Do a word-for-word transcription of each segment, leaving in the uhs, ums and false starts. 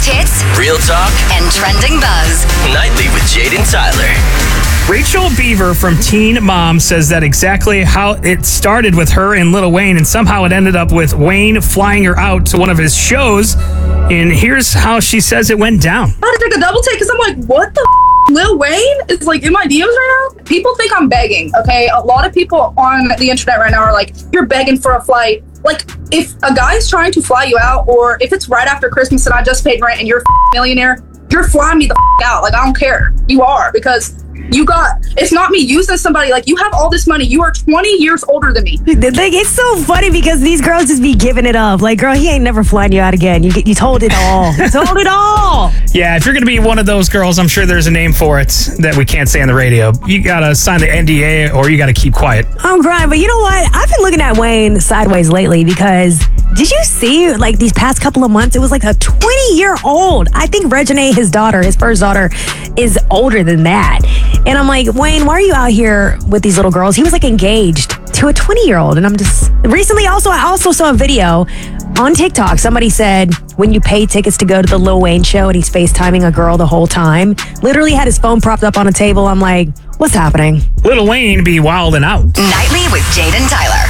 hits, real talk, and trending buzz. Nightly with Jade and Tyler. Rachel Beaver from Teen Mom says that exactly how it started with her and Lil Wayne, and somehow it ended up with Wayne flying her out to one of his shows. And here's how she says it went down. I had to take a double take because I'm like, what the f-? Lil Wayne is like in my D Ms right now? People think I'm begging, okay? A lot of people on the internet right now are like, you're begging for a flight. Like, if a guy's trying to fly you out, or if it's right after Christmas and I just paid rent and you're a f- millionaire, you're flying me the f- out. Like, I don't care. You are, because you got, it's not me using somebody. Like, you have all this money. You are twenty years older than me. Like, it's so funny because these girls just be giving it up. Like, girl, he ain't never flying you out again. You you told it all. You told it all. Yeah, if you're going to be one of those girls, I'm sure there's a name for it that we can't say on the radio. You got to sign the N D A or you got to keep quiet. I'm crying, but you know what? I've been looking at Wayne sideways lately because did you see, like, these past couple of months, it was like a twenty-year-old. I think Reginae, his daughter, his first daughter, is older than that. And I'm like, Wayne, why are you out here with these little girls? He was like engaged to a twenty-year-old. And I'm just, recently also, I also saw a video on TikTok. Somebody said, when you pay tickets to go to the Lil Wayne show and he's FaceTiming a girl the whole time, literally had his phone propped up on a table. I'm like, what's happening? Lil Wayne be wilding out. Nightly with Jade and Tyler.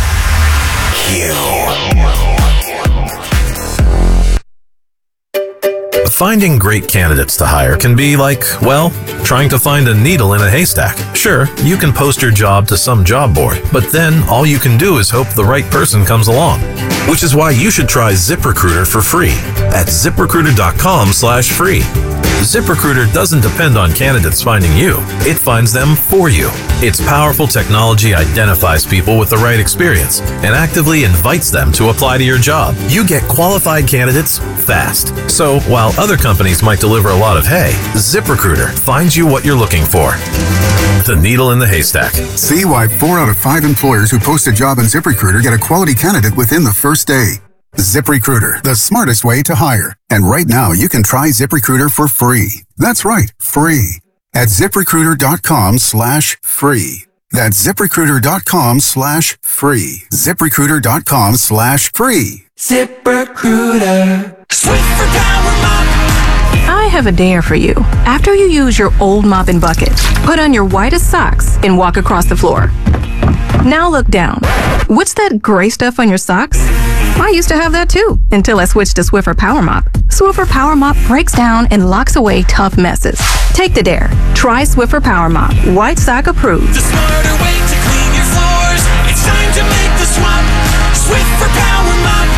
Finding great candidates to hire can be like, well, trying to find a needle in a haystack. Sure, you can post your job to some job board, but then all you can do is hope the right person comes along. Which is why you should try ZipRecruiter for free at ZipRecruiter.com slash free. ZipRecruiter doesn't depend on candidates finding you. It finds them for you. Its powerful technology identifies people with the right experience and actively invites them to apply to your job. You get qualified candidates fast. So while other companies might deliver a lot of hay, ZipRecruiter finds you what you're looking for. The needle in the haystack. See why four out of five employers who post a job on ZipRecruiter get a quality candidate within the first day. ZipRecruiter, the smartest way to hire. And right now, you can try ZipRecruiter for free. That's right, free. At ZipRecruiter.com slash free. That's ZipRecruiter.com slash free. ZipRecruiter.com slash free. ZipRecruiter. Swiffer Power Mop. I have a dare for you. After you use your old mop and bucket, put on your whitest socks and walk across the floor. Now look down. What's that gray stuff on your socks? I used to have that too, until I switched to Swiffer Power Mop. Swiffer Power Mop breaks down and locks away tough messes. Take the dare. Try Swiffer Power Mop. White sock approved. The smarter way to clean your floors. It's time to make the swap. Swiffer Power Mop.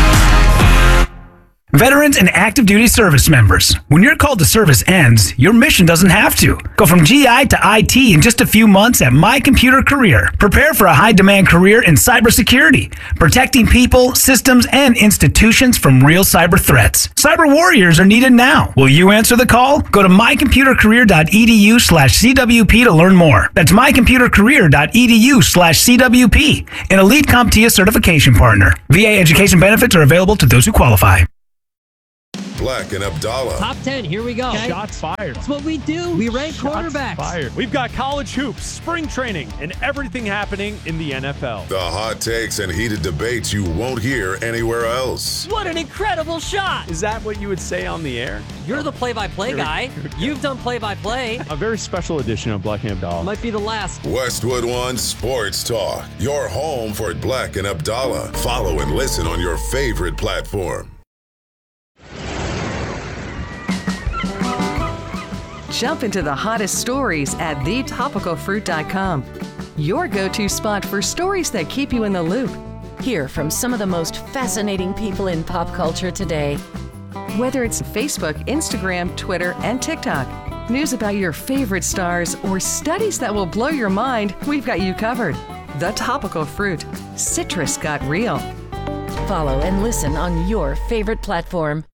Veterans and active duty service members, when your call to service ends, your mission doesn't have to. Go from G I to I T in just a few months at My Computer Career. Prepare for a high-demand career in cybersecurity, protecting people, systems, and institutions from real cyber threats. Cyber warriors are needed now. Will you answer the call? Go to mycomputercareer.edu slash CWP to learn more. That's mycomputercareer.edu slash CWP, an elite CompTIA certification partner. V A education benefits are available to those who qualify. Black and Abdallah. Top ten, here we go. Okay. Shots fired. That's what we do. We rank Shots quarterbacks. Fired. We've got college hoops, spring training, and everything happening in the N F L. The hot takes and heated debates you won't hear anywhere else. What an incredible shot. Is that what you would say on the air? You're the play-by-play guy. You've done play-by-play. A very special edition of Black and Abdallah. Might be the last. Westwood One Sports Talk. Your home for Black and Abdallah. Follow and listen on your favorite platform. Jump into the hottest stories at the topical fruit dot com. Your go-to spot for stories that keep you in the loop. Hear from some of the most fascinating people in pop culture today. Whether it's Facebook, Instagram, Twitter, and TikTok, news about your favorite stars, or studies that will blow your mind, we've got you covered. The Topical Fruit. Citrus got real. Follow and listen on your favorite platform.